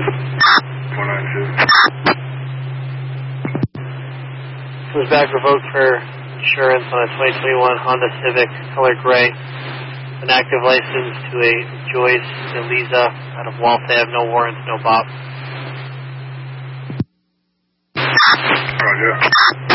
192. Comes back revoked for insurance on a 2021 Honda Civic, color gray. An active license to a Joyce Eliza out of Waltham. No warrants, no bop. Roger.